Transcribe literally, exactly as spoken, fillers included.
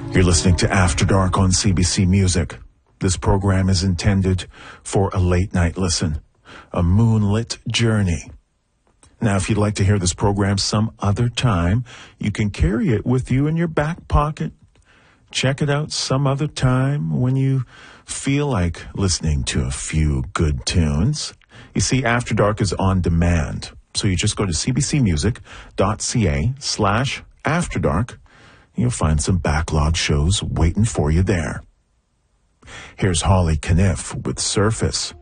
You're listening to After Dark on C B C Music. This program is intended for a late night listen, a moonlit journey. Now, if you'd like to hear this program some other time, you can carry it with you in your back pocket. Check it out some other time when you feel like listening to a few good tunes. You see, After Dark is on demand. So you just go to cbcmusic.ca slash After Dark. You'll find some backlog shows waiting for you there. Here's Holly Caniff with Surface.